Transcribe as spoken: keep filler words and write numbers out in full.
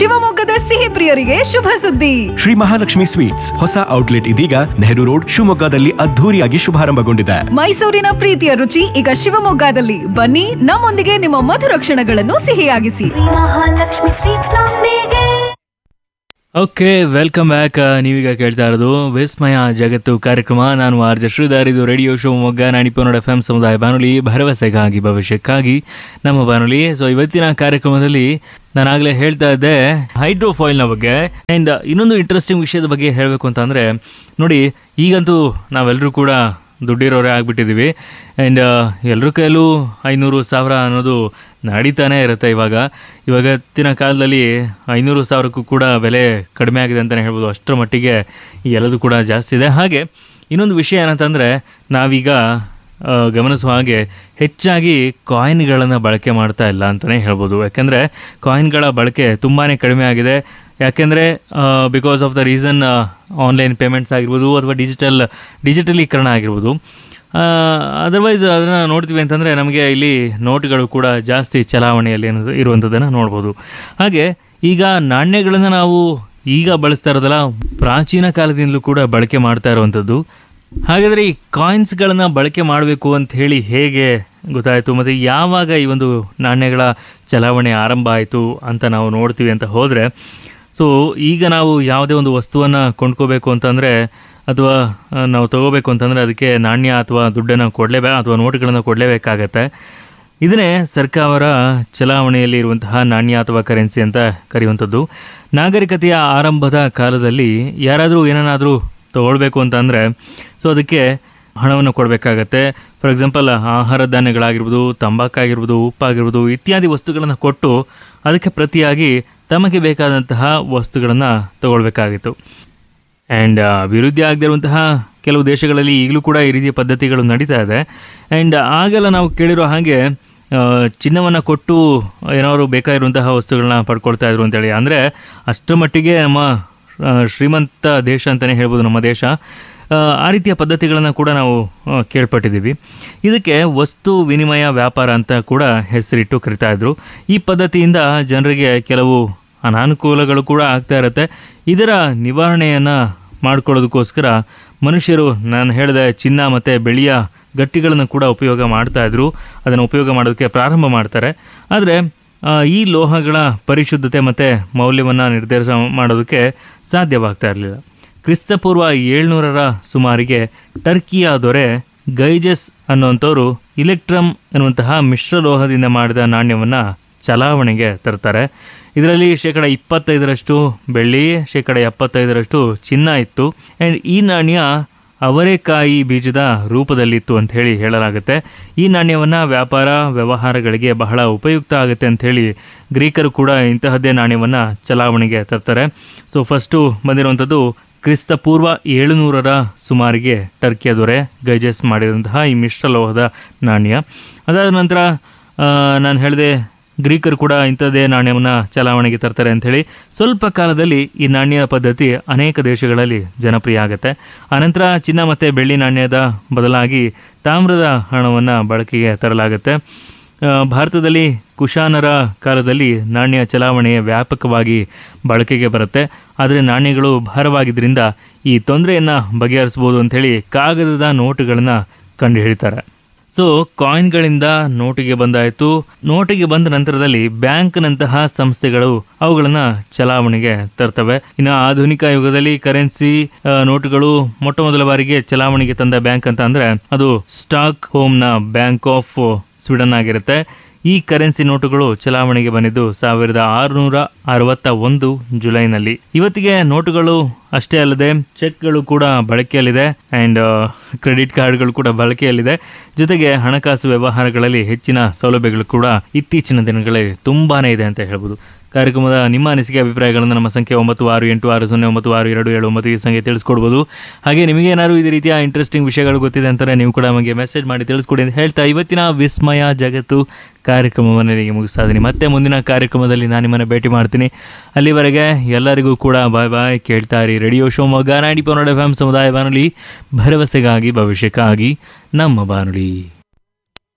ಶಿವಮೊಗ್ಗದ ಸಿಹಿ ಪ್ರಿಯರಿಗೆ ಶುಭ ಸುದ್ದಿ. ಶ್ರೀ ಮಹಾಲಕ್ಷ್ಮಿ ಸ್ವೀಟ್ಸ್ ಹೊಸ ಔಟ್ಲೆಟ್ ಇದೀಗ ನೆಹರು ರೋಡ್ ಶಿವಮೊಗ್ಗದಲ್ಲಿ ಅದ್ಧೂರಿಯಾಗಿ ಶುಭಾರಂಭಗೊಂಡಿದೆ. ಮೈಸೂರಿನ ಪ್ರೀತಿಯ ರುಚಿ ಈಗ ಶಿವಮೊಗ್ಗದಲ್ಲಿ. ಬನ್ನಿ, ನಮ್ಮೊಂದಿಗೆ ನಿಮ್ಮ ಮಧುರ ಕ್ಷಣಗಳನ್ನು ಸಿಹಿಯಾಗಿಸಿ. ಮಹಾಲಕ್ಷ್ಮಿ ಸ್ವೀಟ್ಸ್ ನೊಂದಿಗೆ. Okay, welcome back. ನೀವೀಗ ಕೇಳ್ತಾ ಇರೋದು ವಿಸ್ಮಯ ಜಗತ್ತು ಕಾರ್ಯಕ್ರಮ. ನಾನು ಆರ್ ಜೆ ಶ್ರೀಧರ್. ಇದು ರೇಡಿಯೋ ಶಿವಮೊಗ್ಗ ನಾಡಿಪೋನೋಡ್ ಎಫ್ ಎಂ ಸಮುದಾಯ ಬಾನುಲಿ, ಭರವಸೆಗಾಗಿ ಭವಿಷ್ಯಕ್ಕಾಗಿ ನಮ್ಮ ಬಾನುಲಿ. ಸೊ ಇವತ್ತಿನ ಕಾರ್ಯಕ್ರಮದಲ್ಲಿ ನಾನಾಗಲೇ ಹೇಳ್ತಾ ಇದ್ದೆ ಹೈಡ್ರೋಫಾಯಿಲ್ನ ಬಗ್ಗೆ. ಆ್ಯಂಡ್ ಇನ್ನೊಂದು ಇಂಟ್ರೆಸ್ಟಿಂಗ್ ವಿಷಯದ ಬಗ್ಗೆ ಹೇಳಬೇಕು ಅಂತ ಅಂದರೆ, ನೋಡಿ ಈಗಂತೂ ನಾವೆಲ್ಲರೂ ಕೂಡ ದುಡ್ಡಿರೋರೇ ಆಗಿಬಿಟ್ಟಿದ್ದೀವಿ. ಆ್ಯಂಡ್ ಎಲ್ಲರ ಕೈಯಲ್ಲೂ ಐನೂರು ಸಾವಿರ ಅನ್ನೋದು ನಡೀತಾನೆ ಇರುತ್ತೆ. ಇವಾಗ ಇವಾಗತ್ತಿನ ಕಾಲದಲ್ಲಿ ಐನೂರು ಸಾವಿರಕ್ಕೂ ಕೂಡ ಬೆಲೆ ಕಡಿಮೆ ಆಗಿದೆ ಅಂತಲೇ ಹೇಳ್ಬೋದು. ಅಷ್ಟರ ಮಟ್ಟಿಗೆ ಎಲ್ಲದೂ ಕೂಡ ಜಾಸ್ತಿ ಇದೆ. ಹಾಗೆ ಇನ್ನೊಂದು ವಿಷಯ ಏನಂತಂದರೆ, ನಾವೀಗ ಗಮನಿಸುವ ಹಾಗೆ ಹೆಚ್ಚಾಗಿ ಕಾಯಿನ್ಗಳನ್ನು ಬಳಕೆ ಮಾಡ್ತಾ ಇಲ್ಲ ಅಂತಲೇ ಹೇಳ್ಬೋದು. ಯಾಕೆಂದರೆ ಕಾಯಿನ್ಗಳ ಬಳಕೆ ತುಂಬಾ ಕಡಿಮೆ ಆಗಿದೆ. ಯಾಕೆಂದರೆ because of the reason online payments ಆಗಿರ್ಬೋದು ಅಥವಾ ಡಿಜಿಟಲ್ ಡಿಜಿಟಲೀಕರಣ ಆಗಿರ್ಬೋದು. ಅದರ್ವೈಸ್ ಅದನ್ನು ನೋಡ್ತೀವಿ ಅಂತಂದರೆ ನಮಗೆ ಇಲ್ಲಿ ನೋಟುಗಳು ಕೂಡ ಜಾಸ್ತಿ ಚಲಾವಣೆಯಲ್ಲಿ ಇರುವಂಥದ್ದನ್ನು ನೋಡ್ಬೋದು. ಹಾಗೆ ಈಗ ನಾಣ್ಯಗಳನ್ನು ನಾವು ಈಗ ಬಳಸ್ತಾ ಇರೋದಲ್ಲ, ಪ್ರಾಚೀನ ಕಾಲದಿಂದಲೂ ಕೂಡ ಬಳಕೆ ಮಾಡ್ತಾ ಇರುವಂಥದ್ದು. ಹಾಗಾದರೆ ಈ ಕಾಯಿನ್ಸ್ಗಳನ್ನು ಬಳಕೆ ಮಾಡಬೇಕು ಅಂತ ಹೇಳಿ ಹೇಗೆ ಗೊತ್ತಾಯಿತು, ಮತ್ತು ಯಾವಾಗ ಈ ಒಂದು ನಾಣ್ಯಗಳ ಚಲಾವಣೆ ಆರಂಭ ಆಯಿತು ಅಂತ ನಾವು ನೋಡ್ತೀವಿ ಅಂತ ಹೋದರೆ, ಸೊ ಈಗ ನಾವು ಯಾವುದೇ ಒಂದು ವಸ್ತುವನ್ನು ಕೊಂಡ್ಕೋಬೇಕು ಅಂತಂದರೆ ಅಥವಾ ನಾವು ತೊಗೋಬೇಕು ಅಂತಂದರೆ ಅದಕ್ಕೆ ನಾಣ್ಯ ಅಥವಾ ದುಡ್ಡನ್ನು ಕೊಡಲೇಬೇಕು ಅಥವಾ ನೋಟುಗಳನ್ನು ಕೊಡಲೇಬೇಕಾಗತ್ತೆ. ಇದನ್ನೇ ಸರ್ಕಾರ ಚಲಾವಣೆಯಲ್ಲಿ ಇರುವಂತಹ ನಾಣ್ಯ ಅಥವಾ ಕರೆನ್ಸಿ ಅಂತ ಕರೆಯುವಂಥದ್ದು. ನಾಗರಿಕತೆಯ ಆರಂಭದ ಕಾಲದಲ್ಲಿ ಯಾರಾದರೂ ಏನನ್ನಾದರೂ ತೊಗೊಳ್ಬೇಕು ಅಂತಂದರೆ ಸೊ ಅದಕ್ಕೆ ಹಣವನ್ನು ಕೊಡಬೇಕಾಗತ್ತೆ. ಫಾರ್ ಎಕ್ಸಾಂಪಲ್ ಆಹಾರ ಧಾನ್ಯಗಳಾಗಿರ್ಬೋದು, ತಂಬಾಕಾಗಿರ್ಬೋದು, ಉಪ್ಪಾಗಿರ್ಬೋದು ಇತ್ಯಾದಿ ವಸ್ತುಗಳನ್ನು ಕೊಟ್ಟು ಅದಕ್ಕೆ ಪ್ರತಿಯಾಗಿ ತಮಗೆ ಬೇಕಾದಂತಹ ವಸ್ತುಗಳನ್ನು ತಗೊಳ್ಬೇಕಾಗಿತ್ತು. ಆ್ಯಂಡ್ ಅಭಿವೃದ್ಧಿ ಆಗದಿರುವಂತಹ ಕೆಲವು ದೇಶಗಳಲ್ಲಿ ಈಗಲೂ ಕೂಡ ಈ ರೀತಿಯ ಪದ್ಧತಿಗಳು ನಡೀತಾ ಇದೆ. ಆ್ಯಂಡ್ ಆಗೆಲ್ಲ ನಾವು ಕೇಳಿರೋ ಹಾಗೆ ಚಿನ್ನವನ್ನು ಕೊಟ್ಟು ಏನಾದ್ರು ಬೇಕಾಗಿರುವಂತಹ ವಸ್ತುಗಳನ್ನ ಪಡ್ಕೊಳ್ತಾ ಇದ್ರು ಅಂತೇಳಿ. ಅಂದರೆ ಅಷ್ಟರ ಮಟ್ಟಿಗೆ ನಮ್ಮ ಶ್ರೀಮಂತ ದೇಶ ಅಂತಲೇ ಹೇಳ್ಬೋದು ನಮ್ಮ ದೇಶ. ಆ ರೀತಿಯ ಪದ್ಧತಿಗಳನ್ನು ಕೂಡ ನಾವು ಕೇಳ್ಪಟ್ಟಿದ್ದೀವಿ. ಇದಕ್ಕೆ ವಸ್ತು ವಿನಿಮಯ ವ್ಯಾಪಾರ ಅಂತ ಕೂಡ ಹೆಸರಿಟ್ಟು ಕರಿತಾ ಇದ್ರು. ಈ ಪದ್ಧತಿಯಿಂದ ಜನರಿಗೆ ಕೆಲವು ಅನಾನುಕೂಲಗಳು ಕೂಡ ಆಗ್ತಾ ಇರುತ್ತೆ. ಇದರ ನಿವಾರಣೆಯನ್ನು ಮಾಡ್ಕೊಳ್ಳೋದಕ್ಕೋಸ್ಕರ ಮನುಷ್ಯರು ನಾನು ಹೇಳಿದ ಚಿನ್ನ ಮತ್ತು ಬೆಳ್ಳಿಯ ಗಟ್ಟಿಗಳನ್ನು ಕೂಡ ಉಪಯೋಗ ಮಾಡ್ತಾಯಿದ್ರು. ಅದನ್ನು ಉಪಯೋಗ ಮಾಡೋದಕ್ಕೆ ಪ್ರಾರಂಭ ಮಾಡ್ತಾರೆ. ಆದರೆ ಈ ಲೋಹಗಳ ಪರಿಶುದ್ಧತೆ ಮತ್ತು ಮೌಲ್ಯವನ್ನು ನಿರ್ಧರಿಸ ಮಾಡೋದಕ್ಕೆ ಸಾಧ್ಯವಾಗ್ತಾ ಇರಲಿಲ್ಲ. ಕ್ರಿಸ್ತಪೂರ್ವ ಏಳ್ನೂರರ ಸುಮಾರಿಗೆ ಟರ್ಕಿಯ ದೊರೆ ಗೈಜಸ್ ಅನ್ನುವಂಥವ್ರು ಇಲೆಕ್ಟ್ರಮ್ ಎನ್ನುವಂತಹ ಮಿಶ್ರಲೋಹದಿಂದ ಮಾಡಿದ ನಾಣ್ಯವನ್ನು ಚಲಾವಣೆಗೆ ತರ್ತಾರೆ. ಇದರಲ್ಲಿ ಶೇಕಡ ಇಪ್ಪತ್ತೈದರಷ್ಟು ಬೆಳ್ಳಿ, ಶೇಕಡ ಎಪ್ಪತ್ತೈದರಷ್ಟು ಚಿನ್ನ ಇತ್ತು. ಆ್ಯಂಡ್ ಈ ನಾಣ್ಯ ಅವರೆಕಾಯಿ ಬೀಜದ ರೂಪದಲ್ಲಿತ್ತು ಅಂತ ಹೇಳಿ ಹೇಳಲಾಗುತ್ತೆ. ಈ ನಾಣ್ಯವನ್ನು ವ್ಯಾಪಾರ ವ್ಯವಹಾರಗಳಿಗೆ ಬಹಳ ಉಪಯುಕ್ತ ಆಗುತ್ತೆ ಅಂಥೇಳಿ ಗ್ರೀಕರು ಕೂಡ ಇಂತಹದ್ದೇ ನಾಣ್ಯವನ್ನು ಚಲಾವಣೆಗೆ ತರ್ತಾರೆ. ಸೊ ಫಸ್ಟು ಬಂದಿರುವಂಥದ್ದು ಕ್ರಿಸ್ತಪೂರ್ವ ಏಳುನೂರರ ಸುಮಾರಿಗೆ ಟರ್ಕಿಯ ದೊರೆ ಗೈಜಸ್ ಮಾಡಿದಂತಹ ಈ ಮಿಶ್ರಲೋಹದ ನಾಣ್ಯ. ಅದಾದ ನಂತರ ನಾನು ಹೇಳಿದೆ ಗ್ರೀಕರು ಕೂಡ ಇಂಥದ್ದೇ ನಾಣ್ಯವನ್ನು ಚಲಾವಣೆಗೆ ತರ್ತಾರೆ ಅಂಥೇಳಿ. ಸ್ವಲ್ಪ ಕಾಲದಲ್ಲಿ ಈ ನಾಣ್ಯ ಪದ್ಧತಿ ಅನೇಕ ದೇಶಗಳಲ್ಲಿ ಜನಪ್ರಿಯ ಆಗುತ್ತೆ. ಆನಂತರ ಚಿನ್ನ ಮತ್ತು ಬೆಳ್ಳಿ ನಾಣ್ಯದ ಬದಲಾಗಿ ತಾಮ್ರದ ಹಣವನ್ನು ಬಳಕೆಗೆ ತರಲಾಗುತ್ತೆ. ಭಾರತದಲ್ಲಿ ಕುಶಾನರ ಕಾಲದಲ್ಲಿ ನಾಣ್ಯ ಚಲಾವಣೆ ವ್ಯಾಪಕವಾಗಿ ಬಳಕೆಗೆ ಬರುತ್ತೆ. ಆದರೆ ನಾಣ್ಯಗಳು ಭಾರವಾಗಿದ್ದರಿಂದ ಈ ತೊಂದರೆಯನ್ನು ಬಗೆಹರಿಸ್ಬೋದು ಅಂಥೇಳಿ ಕಾಗದದ ನೋಟುಗಳನ್ನು ಕಂಡುಹಿಡಿತಾರೆ. ಸೊ ಕಾಯಿನ್ಗಳಿಂದ ನೋಟಿಗೆ ಬಂದಾಯಿತು. ನೋಟಿಗೆ ಬಂದ ನಂತರದಲ್ಲಿ ಬ್ಯಾಂಕ್ನಂತಹ ಸಂಸ್ಥೆಗಳು ಅವುಗಳನ್ನು ಚಲಾವಣೆಗೆ ತರ್ತವೆ. ಇನ್ನು ಆಧುನಿಕ ಯುಗದಲ್ಲಿ ಕರೆನ್ಸಿ ನೋಟುಗಳು ಮೊಟ್ಟ ಮೊದಲ ಬಾರಿಗೆ ಚಲಾವಣೆಗೆ ತಂದ ಬ್ಯಾಂಕ್ ಅಂತ ಅಂದರೆ ಅದು ಸ್ಟಾಕ್ ಹೋಮ್ನ ಬ್ಯಾಂಕ್ ಆಫ್ ಸ್ವೀಡನ್ ಆಗಿರುತ್ತೆ. ಈ ಕರೆನ್ಸಿ ನೋಟುಗಳು ಚಲಾವಣೆಗೆ ಬಂದಿದ್ದು ಸಾವಿರದ ಆರುನೂರ ಅರವತ್ತ ಒಂದು ಜುಲೈನಲ್ಲಿ. ಇವತ್ತಿಗೆ ನೋಟುಗಳು ಅಷ್ಟೇ ಅಲ್ಲದೆ ಚೆಕ್ಗಳು ಕೂಡ ಬಳಕೆಯಲ್ಲಿದೆ ಆ್ಯಂಡ್ ಕ್ರೆಡಿಟ್ ಕಾರ್ಡ್ಗಳು ಕೂಡ ಬಳಕೆಯಲ್ಲಿದೆ. ಜೊತೆಗೆ ಹಣಕಾಸು ವ್ಯವಹಾರಗಳಲ್ಲಿ ಹೆಚ್ಚಿನ ಸೌಲಭ್ಯಗಳು ಕೂಡ ಇತ್ತೀಚಿನ ದಿನಗಳಲ್ಲಿ ತುಂಬಾನೇ ಇದೆ ಅಂತ ಹೇಳ್ಬೋದು. ಕಾರ್ಯಕ್ರಮದ ನಿಮ್ಮ ಅನಿಸಿಕೆ ಅಭಿಪ್ರಾಯಗಳನ್ನು ನಮ್ಮ ಸಂಖ್ಯೆ ಒಂಬತ್ತು ಆರು ಎಂಟು ಆರು ಸೊನ್ನೆ ಒಂಬತ್ತು ಆರು ಎರಡು ಏಳು ಒಂಬತ್ತು ಈ ಸಂಖ್ಯೆ ತಿಳಿಸ್ಕೊಡ್ಬೋದು. ಹಾಗೆ ನಿಮಗೆ ಏನಾದ್ರು ಇದೇ ರೀತಿಯ ಇಂಟ್ರೆಸ್ಟಿಂಗ್ ವಿಷಯಗಳು ಗೊತ್ತಿದೆ ಅಂತಾರೆ ನೀವು ಕೂಡ ನಮಗೆ ಮೆಸೇಜ್ ಮಾಡಿ ತಿಳಿಸ್ಕೊಡಿ ಅಂತ ಹೇಳ್ತಾ ಇವತ್ತಿನ ವಿಸ್ಮಯ ಜಗತ್ತು ಕಾರ್ಯಕ್ರಮವನ್ನು ನಿಮಗೆ ಮುಗಿಸ್ತಾ ಇದ್ದೀನಿ. ಮತ್ತೆ ಮುಂದಿನ ಕಾರ್ಯಕ್ರಮದಲ್ಲಿ ನಾನು ನಿಮ್ಮನ್ನು ಭೇಟಿ ಮಾಡ್ತೀನಿ. ಅಲ್ಲಿವರೆಗೆ ಎಲ್ಲರಿಗೂ ಕೂಡ ಬಾಯ್ ಬಾಯ್. ಕೇಳ್ತಾ ಇರಿ ರೇಡಿಯೋ ಶಿವಮೊಗ್ಗ ನಾಡಿಪೋನೋಡ್ ಎಫ್ ಎಂ ಸಮುದಾಯ ಬಾನುಲಿ, ಭರವಸೆಗಾಗಿ ಭವಿಷ್ಯಕ್ಕಾಗಿ ನಮ್ಮ ಬಾನುಲಿ.